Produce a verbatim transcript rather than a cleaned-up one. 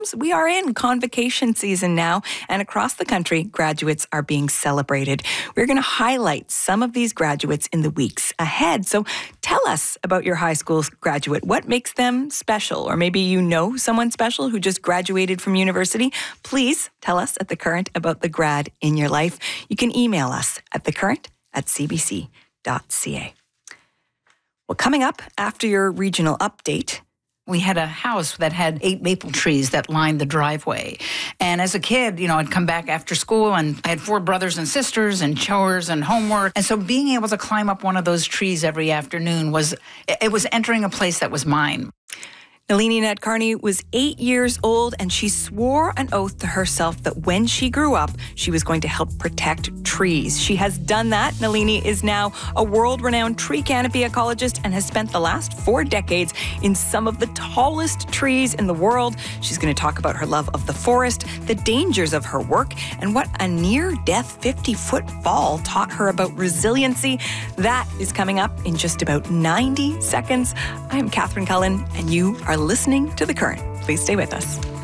We are in convocation season now, and across the country, graduates are being celebrated. We're going to highlight some of these graduates in the weeks ahead. So tell us about your high school graduate. What makes them special? Or maybe you know someone special who just graduated from university. Please tell us at The Current about the grad in your life. You can email us at thecurrent at c b c dot c a. Well, coming up after your regional update, we had a house that had eight maple trees that lined the driveway. And as a kid, you know, I'd come back after school and I had four brothers and sisters and chores and homework. And so being able to climb up one of those trees every afternoon was, it was entering a place that was mine. Nalini Nadkarni was eight years old, and she swore an oath to herself that when she grew up, she was going to help protect trees. She has done that. Nalini is now a world-renowned tree canopy ecologist and has spent the last four decades in some of the tallest trees in the world. She's going to talk about her love of the forest, the dangers of her work, and what a near-death fifty-foot fall taught her about resiliency. That is coming up in just about ninety seconds. I'm Catherine Cullen, and you are listening to The Current. Please stay with us.